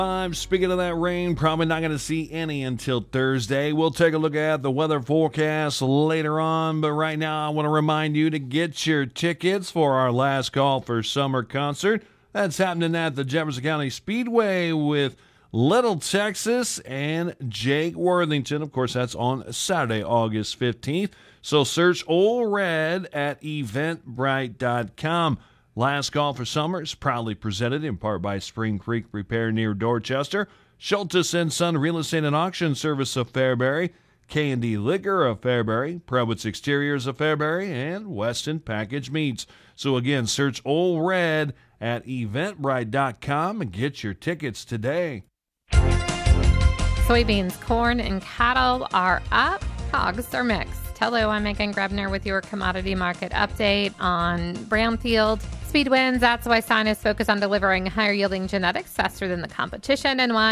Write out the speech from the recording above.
Speaking of that rain, probably not going to see any until Thursday. We'll take a look at the weather forecast later on, but right now I want to remind you to get your tickets for our Last Call for Summer concert. That's happening at the Jefferson County Speedway with Little Texas and Jake Worthington. Of course, that's on Saturday, August 15th. So search Old Red at eventbrite.com. Last Call for Summer is proudly presented in part by Spring Creek Repair near Dorchester, Schultes & Son Real Estate and Auction Service of Fairbury, K&D Liquor of Fairbury, Probit's Exteriors of Fairbury, and Weston Package Meats. So again, search Old Red at eventbrite.com and get your tickets today. Soybeans, corn, and cattle are up. Hogs are mixed. Hello, I'm Megan Grebner with your commodity market update on Brownfield. Speed wins. That's why Sinus focus on delivering higher yielding genetics faster than the competition and why